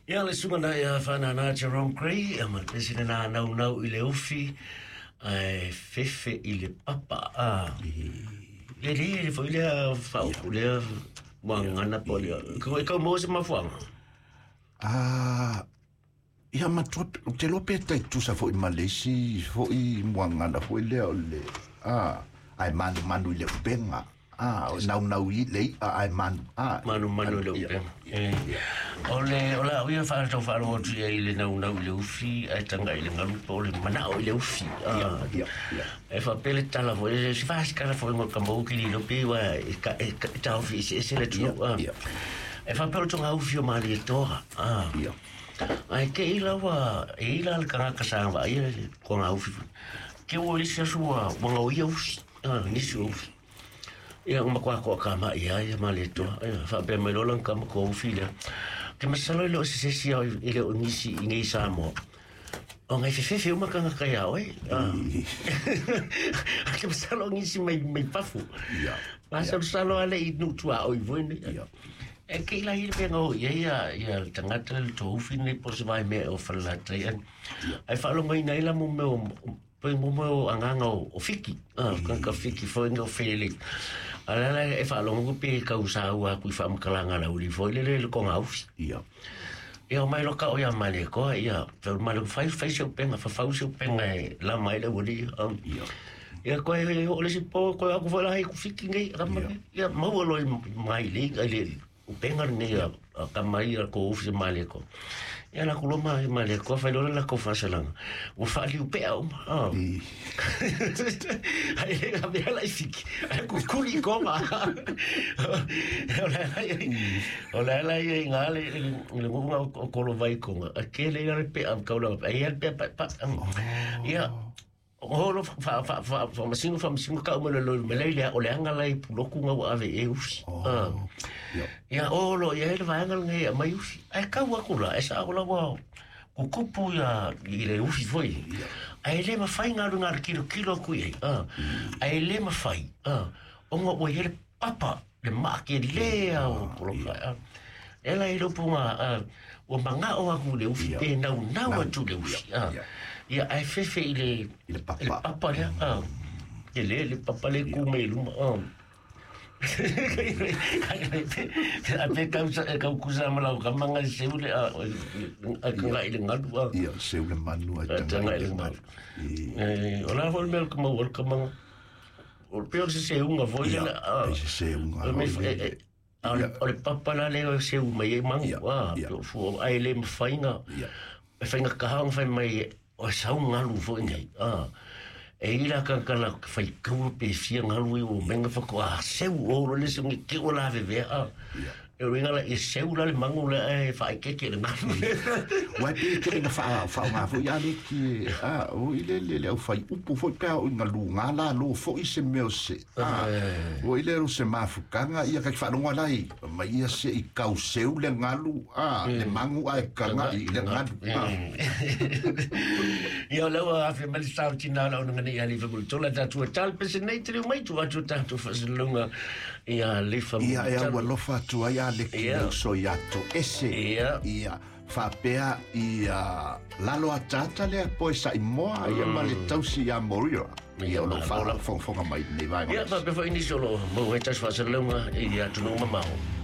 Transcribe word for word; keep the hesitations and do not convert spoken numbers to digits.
Ia le sunga na ia whanana Jerome Gray, ia ma pesi na nau nau i le ufi, ai fefe i le papa. Ah. Le le le fo le whau le wangana po le. Ko ko mo se mafuanga. Ah. Ia matot te lope tai tu sa fo i Malesi, fo i wangana fo le le. Ah. Ai manu manu le penga. Ah, nau nau i le ai manu. Ah. Manu manu le penga. Eh. Ole ola ia fa to fa ro tu i le nau nau le ufi ai tanga i le ngalu po le mana o le ufi. Ah. Ia ia. E fa pele tala vo e si fa skala fo mo kambo ki li lo pe wa e ka e ta ufi se se le tu. Ia. E fa pele tonga ufi o mali to. Ah. Ia. Ai ke ila wa ila al kanga kasa wa ia ko nga ufi. Ke o li se so wa nga o ia ufi. Ah, ni so ufi. Ia ma kwa ko ka ma ia ia mali to. Ia fa pe me lo lan kam ko ufi le. Ke masalo lo se se sia ile o nisi ngi samo. O ngai fe fe uma kanga ka ia oi. Ah. Ke masalo nisi mai mai pafu. Ia. Masa salo ale i nu tua oi voine. Ia. E ke la ile pe ngo ia ia ia tangata le to ufi ni po se vai me o fala tai. Ai fa lo mai nei la mo me pe mo mo anganga o fiki. Ah, kanga fiki foi no fele. Ala la e fa lo mo pe ka usa wa ku fa mkalanga la uli foi le le ko ngaufi. Ia. Ia mai lo ka o ia male ko ia, pe mal fai fai se penga fa fa se penga la mai le uli. Ia. Ia ko e o le si po ko aku fa la ku fiki ngai rama. Ia mo lo mai le le o penga ne ka mai ko ufi male ko. Ia la kuloma male ko fa lo la ko fa selang. O fa li o pe o. Ah. Ai la be la fiki. Ai ku kuli ko ma. Ola ola la ia ngale le ngo ko lo vai ko. Akele ia pe am ka lo. Ai pe pa. Ia o lo fa fa fa fa masingo fa masingo ka mo lo me le o le anga lai puloku nga ave e ufi. Ah. Ia o lo ia le va anga ngai mai ufi. Ai ka wa kula esa o la wa. Ku kupu ia i le ufi foi. Ai le ma fai nga nga kilo kilo ku ia. Ah. Ai le ma fai. Ah. O nga o ia papa le ma ke le o puloka. Ela i lo punga o manga o aku le ufi pe na na tu le ufi. Ah. Ia ai fefe i le le papa. Le papa le. Ah. Ele le papa le ku me lu. Ah. Ape kausa kaukusa mala kamanga seule a a kanga ile ngadu. Ia seule manu a tanga ile ngadu. Eh ola vol mel como vol kamanga. O peor se se unga foi la. Se se unga. Ole papa la le se u mai mangu. Ah, fu ai le fainga. E fainga ka hang fai mai o sa unga lu foi ngai. Ah. E ira ka kala fai kau pe fia ngalu o menga fa ko a seu o le se ngi ki o la ve ve a e ringa la e seu la le mangu la e fa ke ke le ngalu wa pe ke le fa fa nga fo ya le ki a o ile le le fa u pu fo ka o ngalu nga la lo fo i se me o se a o ile ro se ma fu kanga ia ka fa no nga lai ma ia se i kau seu le ngalu a le mangu a kanga i le ngalu ia le wa fa mal sa tina la no ia le fa tola ta tu tal pe se nei tre mai tu tu ta tu fa lunga ia le fa ia ia wa lo fa tu ia le ki so ia to ese ia fa pea ia la lo atata le po sa i mo ia ma le tau si ia morio ia lo fa fo fo mai nei vai ia fa pe fa ini solo mo e ta fa lunga ia tu no ma